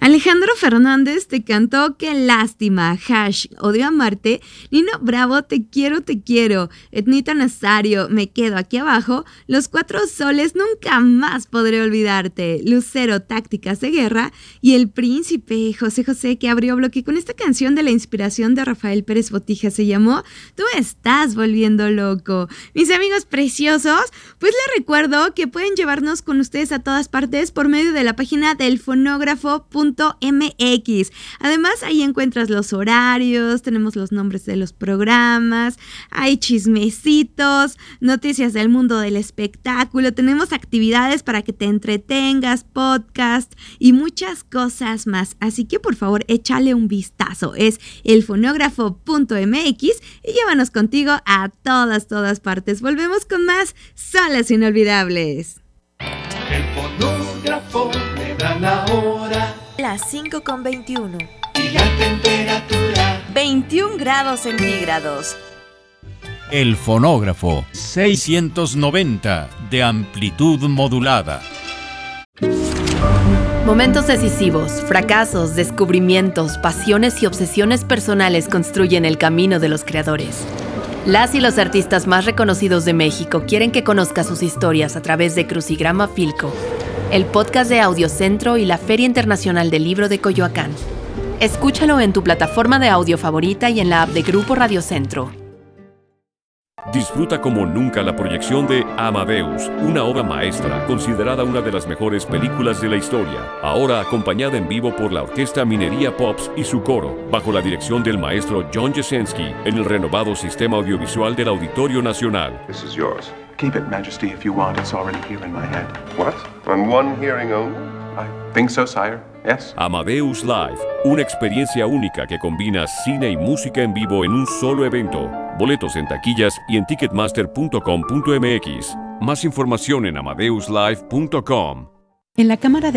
Alejandro Fernández te cantó Qué lástima, Hash, Odio amarte, Nino Bravo, Te quiero, Etnita Nazario, Me quedo aquí abajo, Los Cuatro Soles, Nunca más podré olvidarte, Lucero, Tácticas de guerra y El Príncipe, José José, que abrió bloque con esta canción de la inspiración de Rafael Pérez Botija, se llamó Tú me estás volviendo loco. Mis amigos preciosos, pues les recuerdo que pueden llevarnos con ustedes a todas partes por medio de la página del fonógrafo.mx. Además, ahí encuentras los horarios, tenemos los nombres de los programas, hay chismecitos, noticias del mundo del espectáculo, tenemos actividades para que te entretengas, podcast y muchas cosas más. Así que por favor, échale un vistazo. Es elfonógrafo.mx y llévanos contigo a todas partes. Volvemos con más Solas Inolvidables. El fonógrafo me da la hora. Las 5:21. Y la temperatura 21 grados centígrados. El fonógrafo 690 de amplitud modulada. Momentos decisivos, fracasos, descubrimientos, pasiones y obsesiones personales construyen el camino de los creadores. Las y los artistas más reconocidos de México quieren que conozcas sus historias a través de Crucigrama Filco, el podcast de Audiocentro y la Feria Internacional del Libro de Coyoacán. Escúchalo en tu plataforma de audio favorita y en la app de Grupo Radio Centro. Disfruta como nunca la proyección de Amadeus, una obra maestra considerada una de las mejores películas de la historia, ahora acompañada en vivo por la Orquesta Minería Pops y su coro, bajo la dirección del maestro John Jasenski, en el renovado sistema audiovisual del Auditorio Nacional. This is yours. Keep it, Majesty, if you want. It's already here in my head. What? On one hearing only? I think so, sire. Yes. Amadeus Live, una experiencia única que combina cine y música en vivo en un solo evento. Boletos en taquillas y en ticketmaster.com.mx. Más información en amadeuslive.com. En la Cámara de